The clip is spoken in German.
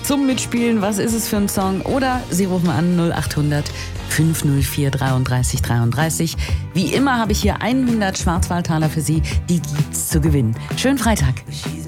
zum Mitspielen. Was ist es für ein Song? Oder Sie rufen an 0800 504 33 33. Wie immer habe ich hier 100 Schwarzwaldtaler für Sie. Die gibt's zu gewinnen. Schönen Freitag.